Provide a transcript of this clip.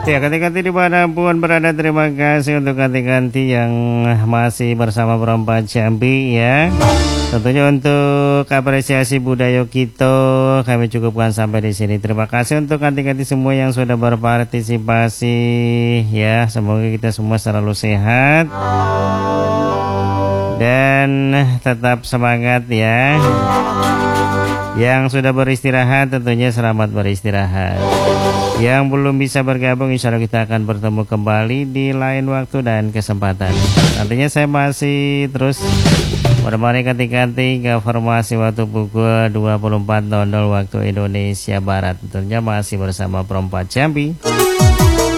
Ya, ganti-ganti dimanapun berada, terima kasih untuk ganti-ganti yang masih bersama Perempat Jambi ya. Tentunya untuk apresiasi budaya kita kami cukupkan sampai di sini. Terima kasih untuk ganti-ganti semua yang sudah berpartisipasi ya. Semoga kita semua selalu sehat dan tetap semangat ya. Yang sudah beristirahat tentunya selamat beristirahat. Yang belum bisa bergabung, insya Allah kita akan bertemu kembali di lain waktu dan kesempatan. Nantinya saya masih terus menemani ganti-ganti ke formasi waktu pukul 24.00 waktu Indonesia Barat. Tentunya masih bersama Perempat Jambi.